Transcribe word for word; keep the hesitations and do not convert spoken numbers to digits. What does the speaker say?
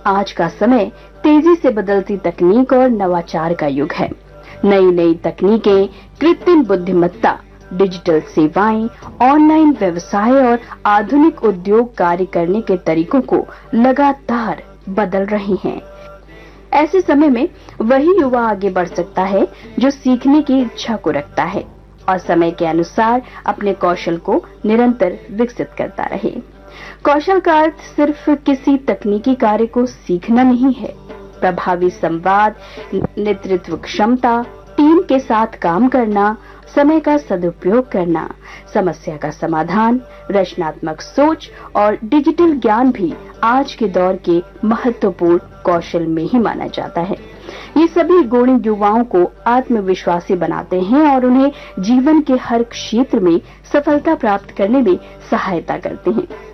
आज का समय तेजी से बदलती तकनीक और नवाचार का युग है। नई नई तकनीकें, कृत्रिम बुद्धिमत्ता, डिजिटल सेवाएं, ऑनलाइन व्यवसाय और आधुनिक उद्योग कार्य करने के तरीकों को लगातार बदल रही हैं। ऐसे समय में वही युवा आगे बढ़ सकता है जो सीखने की इच्छा को रखता है और समय के अनुसार अपने कौशल को निरंतर विकसित करता रहे। कौशल का अर्थ सिर्फ किसी तकनीकी कार्य को सीखना नहीं है। प्रभावी संवाद, नेतृत्व क्षमता, टीम के साथ काम करना, समय का सदुपयोग करना, समस्या का समाधान, रचनात्मक सोच और डिजिटल ज्ञान भी आज के दौर के महत्वपूर्ण कौशल में ही माना जाता है। ये सभी गुण युवाओं को आत्मविश्वासी बनाते हैं और उन्हें जीवन के हर क्षेत्र में सफलता प्राप्त करने में सहायता करते हैं।